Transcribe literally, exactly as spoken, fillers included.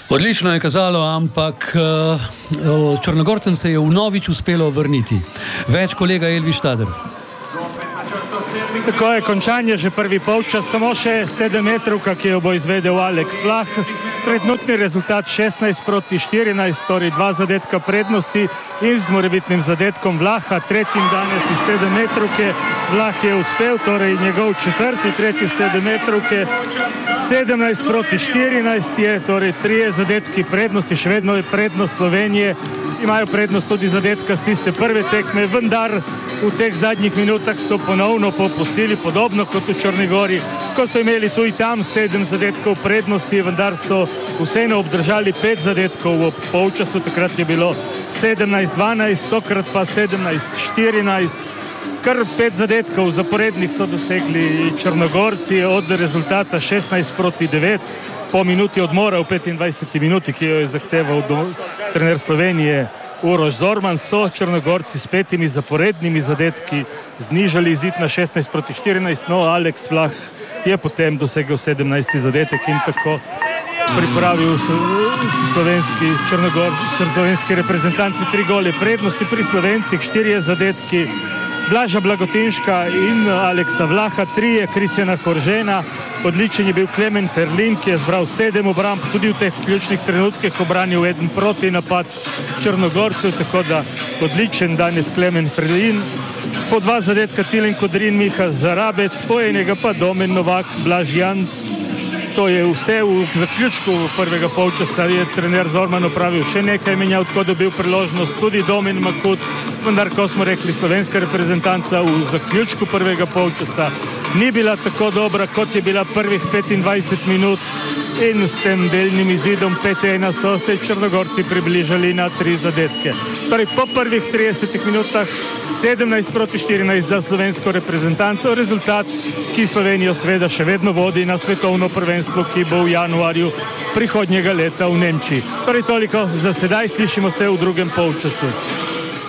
Odlično je kazalo, ampak uh, Črnogorcem se je vnovič uspelo vrniti. Več kolega Elvis Štader. Tako je, končanje že prvi polčas, samo še sedem metrovka, ki jo bo izvedel Alex Vlah. Trenutni rezultat šestnajst proti štirinajst, torej dva zadetka prednosti in z morebitnim zadetkom Vlaha, tretjim danes iz sedem metrovke. Vlah je uspel, torej njegov četrti, tretji sedem metrovke. sedemnajst proti štirinajst je, torej trije zadetki prednosti, še vedno je prednost Slovenije. Imajo prednost tudi zadetka z tiste prve tekme, vendar v teh zadnjih minutah so ponovno popustili, podobno kot v Črni Gori, ko so imeli tu in tam sedem zadetkov prednosti, vendar so vseeno obdržali pet zadetkov v polčasu, takrat je bilo sedemnajst dvanajst, tokrat pa sedemnajst štirinajst. Kar pet zadetkov zaporednih so dosegli Črnogorci od rezultata šestnajst proti devet. Po minuti odmora v petindvajseti minuti, ki jo je zahteval trener Slovenije Uroš Zorman, so Črnogorci s petimi zaporednimi zadetki znižali izid na šestnajst proti štirinajst, no Alex Vlah je potem dosegel sedemnajsti zadetek in tako pripravil slovenski Črnogorci, slovenski reprezentanci tri gole prednosti, pri Slovencih štirje zadetki Blaža Blagotinška in Aleksa Vlaha, trije Kristjana Koržena. Odličen je bil Klemen Ferlin, ki je zbral sedem obramb, tudi v teh ključnih trenutkih obranil eden proti napad Črnogorcev, tako da odličen danes Klemen Ferlin. Po dva zadetka Tilen Kodrin, Miha Zarabec, po enega pa Domen Novak, Blaž Janc. To je vse v zaključku prvega polčasa, je trener Zorman opravil še nekaj menjav, tako dobil priložnost tudi Domen Makuc, vendar, ko smo rekli, slovenska reprezentanca v zaključku prvega polčasa ni bila tako dobra, kot je bila prvih petindvajset minut in s tem delnim izidom pet ena so se Črnogorci približali na tri zadetke. Torej, po prvih tridesetih minutah sedemnajst proti štirinajst za slovensko reprezentanco, rezultat, ki Slovenijo seveda še vedno vodi na svetovno prvenstvo, ki bo v januarju prihodnjega leta v Nemčiji. Torej, toliko za sedaj, slišimo se v drugem polčasu.